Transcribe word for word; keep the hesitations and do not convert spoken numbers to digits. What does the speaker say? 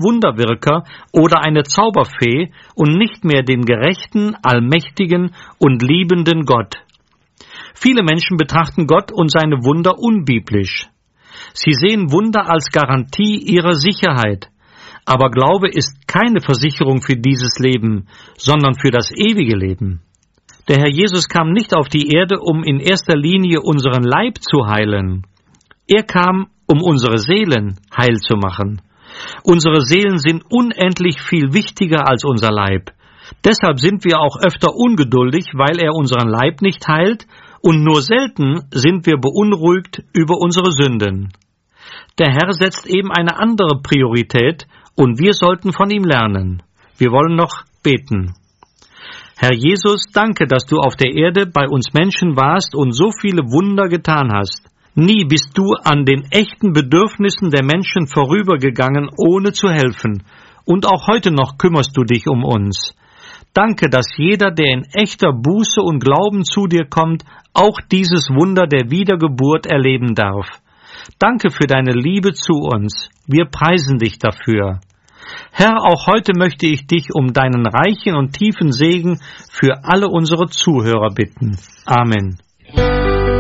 Wunderwirker oder eine Zauberfee und nicht mehr den gerechten, allmächtigen und liebenden Gott. Viele Menschen betrachten Gott und seine Wunder unbiblisch. Sie sehen Wunder als Garantie ihrer Sicherheit. Aber Glaube ist keine Versicherung für dieses Leben, sondern für das ewige Leben. Der Herr Jesus kam nicht auf die Erde, um in erster Linie unseren Leib zu heilen. Er kam, um unsere Seelen heil zu machen. Unsere Seelen sind unendlich viel wichtiger als unser Leib. Deshalb sind wir auch öfter ungeduldig, weil er unseren Leib nicht heilt, und nur selten sind wir beunruhigt über unsere Sünden. Der Herr setzt eben eine andere Priorität, und wir sollten von ihm lernen. Wir wollen noch beten. Herr Jesus, danke, dass du auf der Erde bei uns Menschen warst und so viele Wunder getan hast. Nie bist du an den echten Bedürfnissen der Menschen vorübergegangen, ohne zu helfen. Und auch heute noch kümmerst du dich um uns. Danke, dass jeder, der in echter Buße und Glauben zu dir kommt, auch dieses Wunder der Wiedergeburt erleben darf. Danke für deine Liebe zu uns. Wir preisen dich dafür. Herr, auch heute möchte ich dich um deinen reichen und tiefen Segen für alle unsere Zuhörer bitten. Amen.